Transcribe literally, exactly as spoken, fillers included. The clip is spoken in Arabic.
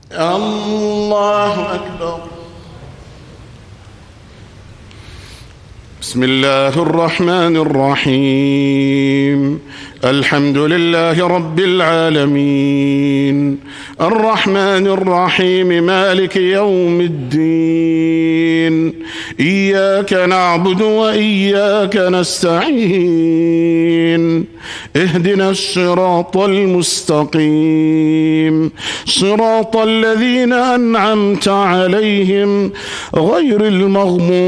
الله أكبر. بسم الله الرحمن الرحيم. الحمد لله رب العالمين، الرحمن الرحيم، مالك يوم الدين، إياك نعبد وإياك نستعين، اهدنا الصراط المستقيم، صراط الذين أنعمت عليهم غير المغضوب